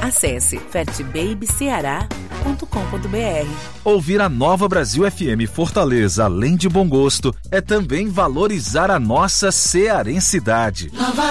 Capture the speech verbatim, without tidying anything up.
Acesse fert baby ceará ponto com ponto b r. Ouvir a Nova Brasil F M Fortaleza, além de bom gosto, é também valorizar a nossa cearensidade. Nova